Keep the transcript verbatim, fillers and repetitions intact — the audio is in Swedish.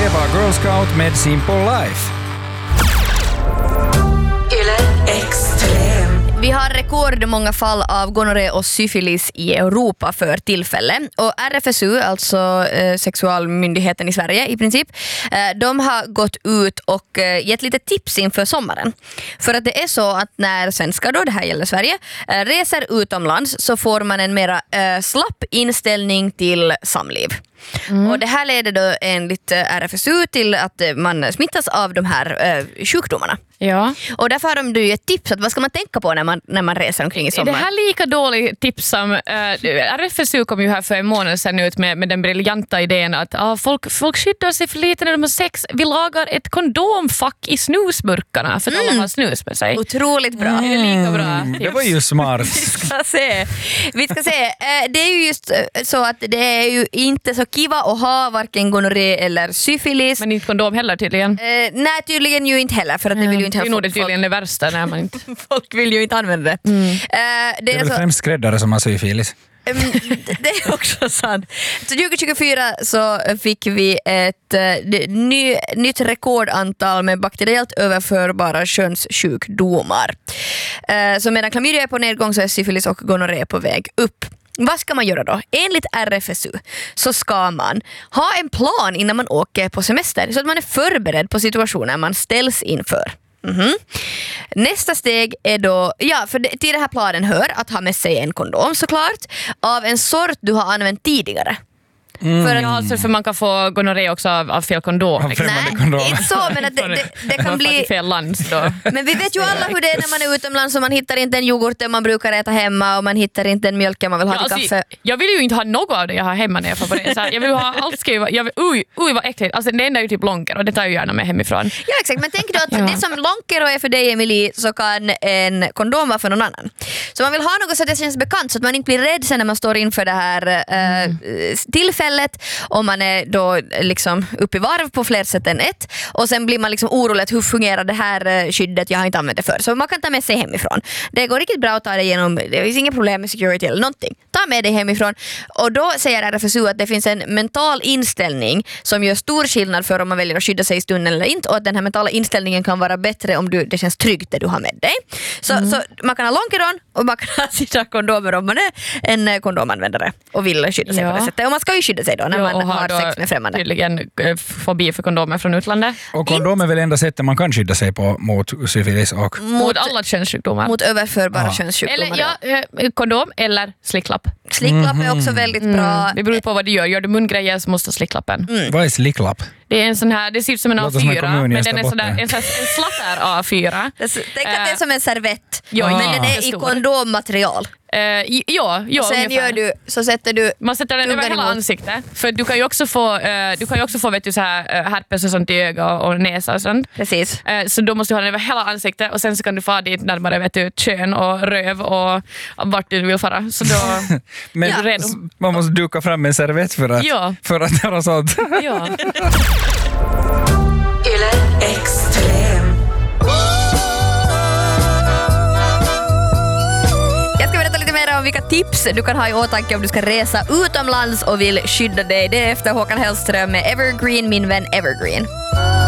Det var Girl Scout med Simple Life. Yle Extrem. Vi har rekordmånga fall av gonorré och syfilis i Europa för tillfället. Och R F S U, alltså eh, sexualmyndigheten i Sverige i princip, eh, de har gått ut och eh, gett lite tips inför sommaren. För att det är så att när svenskar, då det här gäller Sverige, eh, reser utomlands så får man en mera eh, slapp inställning till samliv. Mm. Och det här leder då enligt R F S U till att man smittas av de här eh, sjukdomarna. Ja. Och därför har de ju ett tips att vad ska man tänka på när man, när man reser omkring i sommar. Det här är lika dåligt tips som uh, R F S U kom ju här för en månad sedan ut med, med den briljanta idén att uh, folk, folk skyddar sig för lite när de har sex. Vi lagar ett kondomfack i snusburkarna för att mm. alla har snus med sig. Otroligt bra. Mm. Det är lika bra tips. Det var ju smart. Vi ska se. Vi ska se. Eh, det är ju just så att det är ju inte så kiva att ha varken gonorré eller syfilis. Men inte kondom heller tydligen. Eh, nej, tydligen ju inte heller för att det vill ju inte det är nog det tydligen det värsta när man inte... folk vill ju inte använda det. Mm. Uh, det, det är väl så... främst skräddare som har syfilis. Um, det är också sant. Så tjugo tjugofyra så fick vi ett uh, ny, nytt rekordantal med bakteriellt överförbara könssjukdomar. Uh, så medan klamydia är på nedgång så är syfilis och gonorré på väg upp. Vad ska man göra då? Enligt R F S U så ska man ha en plan innan man åker på semester så att man är förberedd på situationer man ställs inför. Mm-hmm. Nästa steg är då, ja, för det, till den här planen hör att ha med sig en kondom såklart av en sort du har använt tidigare. Mm. För, att, ja, alltså för man kan få gonorré också av, av fel kondom. Av främmande Nej, kondom. inte så, men att det, det, det kan bli... fel land då. Men vi vet ju alla hur det är när man är utomlands och man hittar inte en yoghurt man brukar äta hemma och man hittar inte en mjölk man vill ha ja, till alltså, kaffe. Jag vill ju inte ha något av det jag har hemma när jag får på det. Så här, jag vill ha allt ska ju vara, jag vill, uj, uj vad äckligt. Alltså det enda är ju typ Lonker och det tar jag gärna med hemifrån. Ja exakt, men tänk då att ja. det som Lonker är för dig Emily så kan en kondom vara för någon annan. Så man vill ha något så att det känns bekant så att man inte blir rädd sen när man står inför det här äh, mm. tillfället och man är då liksom uppe i varv på fler sätt än ett och sen blir man liksom orolig att hur fungerar det här skyddet, jag har inte använt det för. Så man kan ta med sig hemifrån. Det går riktigt bra att ta det igenom, det finns inga problem med security eller någonting. Ta med det hemifrån och då säger R F S U att det finns en mental inställning som gör stor skillnad för om man väljer att skydda sig i stunden eller inte och att den här mentala inställningen kan vara bättre om du, det känns tryggt det du har med dig. Så, mm. så man kan ha Lonkeron och man kan ha sina kondomer om man är en kondomanvändare och vill skydda sig ja. på det sättet. Och man ska ju skydda sig då när ja, man har sex med främmande. Tydligen fobi för kondomer från utlandet. Och kondom är väl enda sättet man kan skydda sig på mot syfilis och... Mot, mot alla könssjukdomar. Mot överförbara ja. könssjukdomar. Eller ja, kondom eller slicklapp. Slicklapp mm-hmm. är också väldigt bra. Mm. Det beror på vad du gör. Gör du mungrejer så måste slicklappen. Mm. Vad är slicklapp? Det är en sån här, det ser ut som en A fyra, men den är sådär, en, en slatt är A fyra. Tänk att det är som en servett, ja, men den är i kondommaterial. Uh, ja, ja, sen ungefär. gör du, så sätter du man sätter den över hela ansiktet. För du kan ju också få, uh, du kan ju också få vet du, så här, uh, herpes och sånt i öga och näsa och sånt. Precis. Uh, så då måste du ha den över hela ansiktet och sen så kan du få dit närmare vet du, kön och röv och vart du vill fara. Så då men är du redo. Man måste duka fram en servett för att, ja. för att göra sånt. Ja. Yle Extrem. Jag ska berätta lite mer om vilka tips du kan ha i åtanke om du ska resa utomlands och vill skydda dig. Det är efter Håkan Hellström med Evergreen, min vän Evergreen.